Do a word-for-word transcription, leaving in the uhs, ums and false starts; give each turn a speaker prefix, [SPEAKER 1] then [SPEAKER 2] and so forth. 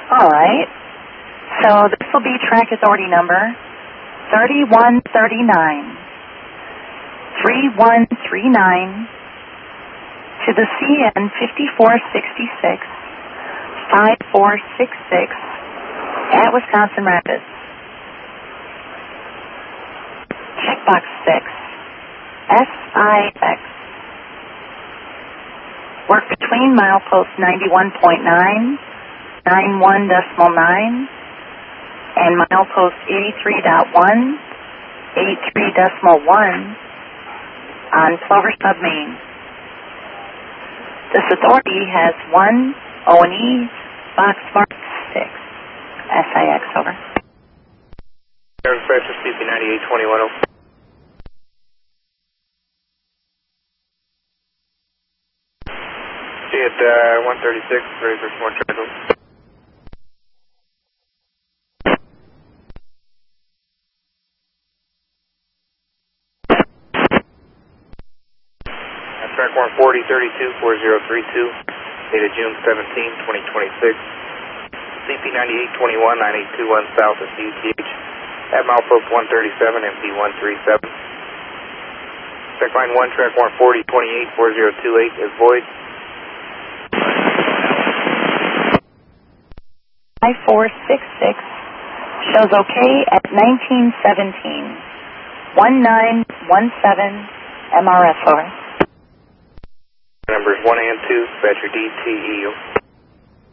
[SPEAKER 1] All right. So this will be track authority number thirty-one thirty-nine, three one three nine to the C N fifty-four sixty-six, five four six six at Wisconsin Rapids. Checkbox six, S I X. Work between milepost ninety-one point nine, ninety-one decimal nine, and milepost eighty-three point one, eighty-three decimal one on Plover Sub, Maine. This authority has one O and E, box mark six, S I X, over.
[SPEAKER 2] Air Inspector C P ninety-eight twenty-one, over. See at uh, one thirty-six, ready for some more traffic. Track one forty thirty-two four zero three two, dated June seventeenth, twenty twenty-six. C P ninety-eight twenty-one nine eight two one south of C T H at milepost one thirty-seven M P one thirty-seven. Check line one, track one forty twenty-eight four zero two eight is void.
[SPEAKER 1] five four six six shows okay at nineteen seventeen, one nine one seven M R S, over.
[SPEAKER 2] Numbers one and two, Badger D T E.